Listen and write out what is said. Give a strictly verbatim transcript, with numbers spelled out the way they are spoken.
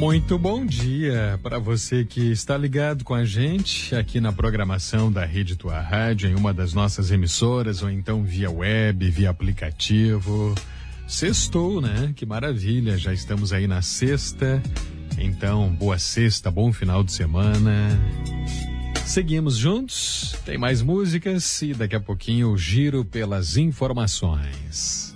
Muito bom dia para você que está ligado com a gente aqui na programação da Rede Tua Rádio, em uma das nossas emissoras, ou então via web, via aplicativo. Sextou, né? Que maravilha, já estamos aí na sexta. Então, boa sexta, bom final de semana. Seguimos juntos, tem mais músicas e daqui a pouquinho o giro pelas informações.